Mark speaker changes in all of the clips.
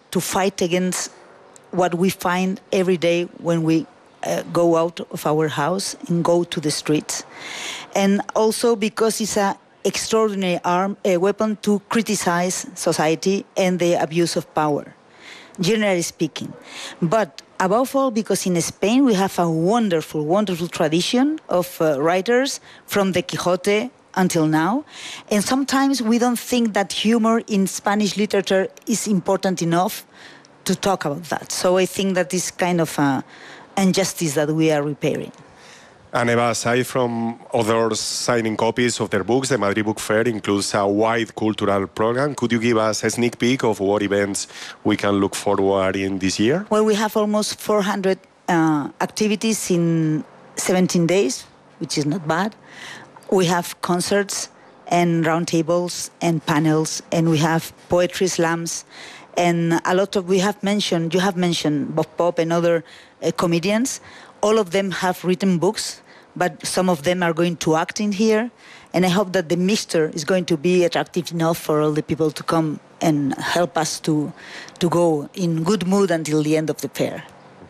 Speaker 1: to fight against what we find every day when we go out of our house and go to the streets. And also because it's an extraordinary weapon to criticize society and the abuse of power, generally speaking. But above all, because in Spain we have a wonderful, wonderful tradition of writers from the Quixote until now. And sometimes we don't think that humor in Spanish literature is important enough to talk about that. So I think that is kind of an injustice that we are repairing.
Speaker 2: And Eva, aside from others signing copies of their books, the Madrid Book Fair includes a wide cultural program. Could you give us a sneak peek of what events we can look forward in this year?
Speaker 1: Well, we have almost 400 activities in 17 days, which is not bad. We have concerts and roundtables and panels, and we have poetry slams, and a lot of, you have mentioned Bob Pop and other comedians. All of them have written books, but some of them are going to act in here. And I hope that the mixture is going to be attractive enough for all the people to come and help us to go in good mood until the end of the fair.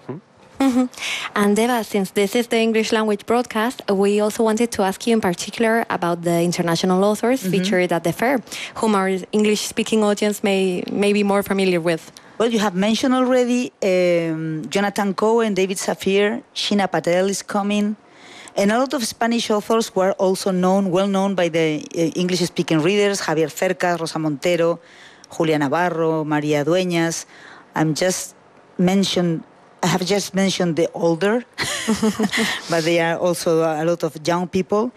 Speaker 3: And Eva, since this is the English language broadcast, we also wanted to ask you in particular about the international authors featured at the fair, whom our English-speaking audience may be more familiar with.
Speaker 1: Well, you have mentioned already Jonathan Coe and David Safir. Sheena Patel is coming. And a lot of Spanish authors who are also well known by the English-speaking readers, Javier Cercas, Rosa Montero, Julia Navarro, María Dueñas. I have just mentioned the older, but there are also a lot of young people.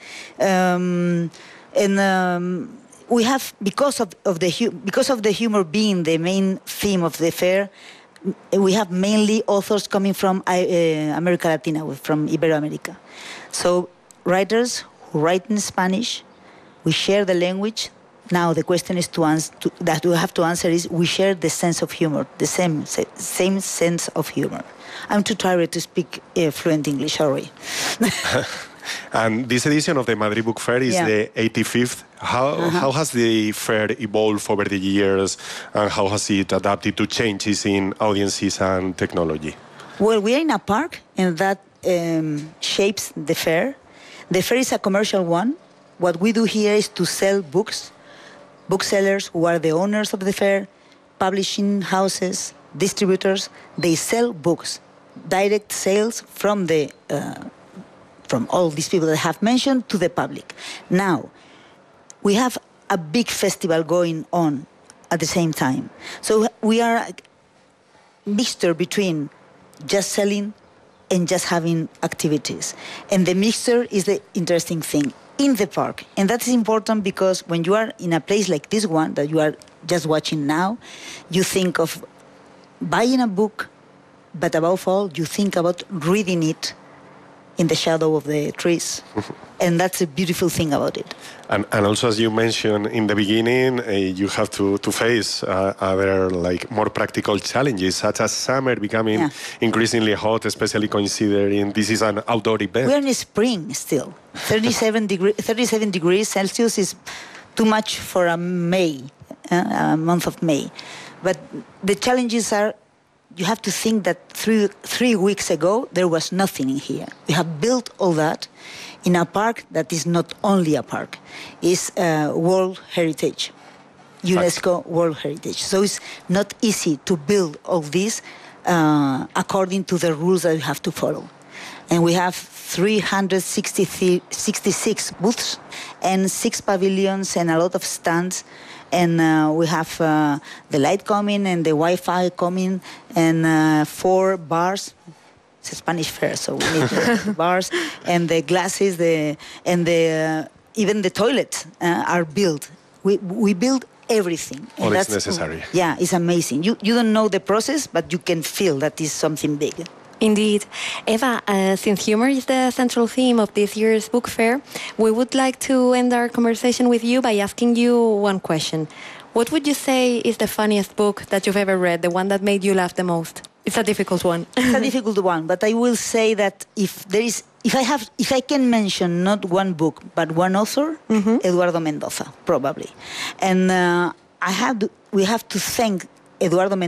Speaker 1: We have, because of the humor being the main theme of the fair, we have mainly authors coming from America Latina, from Iberoamerica. So writers who write in Spanish, we share the language. Now the question is that we have to answer is, we share the sense of humor, the same sense of humor. I'm too tired to speak fluent English, sorry.
Speaker 2: And this edition of the Madrid Book Fair is the 85th. How has the fair evolved over the years, and how has it adapted to changes in audiences and technology?
Speaker 1: Well, we are in a park, and that shapes the fair. The fair is a commercial one. What we do here is to sell books. Booksellers, who are the owners of the fair, publishing houses, distributors, they sell books. Direct sales from all these people that I have mentioned to the public. Now, we have a big festival going on at the same time. So we are a mixture between just selling and just having activities. And the mixture is the interesting thing in the park. And that's important because when you are in a place like this one that you are just watching now, you think of buying a book, but above all, you think about reading it in the shadow of the trees. And that's a beautiful thing about it.
Speaker 2: And also, as you mentioned in the beginning, you have to face other more practical challenges, such as summer becoming increasingly hot, especially considering this is an outdoor event.
Speaker 1: We're in spring still. 37 degrees Celsius is too much for a month of May. But the challenges are, you have to think that three weeks ago, there was nothing in here. We have built all that in a park that is not only a park. It's World Heritage, UNESCO World Heritage. So it's not easy to build all this according to the rules that you have to follow. And we have 366 booths and 6 pavilions and a lot of stands. And we have the light coming and the Wi-Fi coming and 4 bars. It's a Spanish fair, so we need the bars and the glasses, even the toilets are built. We build everything.
Speaker 2: All is necessary.
Speaker 1: Yeah, it's amazing. You don't know the process, but you can feel that is something big.
Speaker 3: Indeed. Eva, since humor is the central theme of this year's book fair, we would like to end our conversation with you by asking you one question. What would you say is the funniest book that you've ever read, the one that made you laugh the most? It's a difficult one.
Speaker 1: It's a difficult one, but I will say that if I can mention not one book, but one author, Eduardo Mendoza, probably. And we have to thank Eduardo Mendoza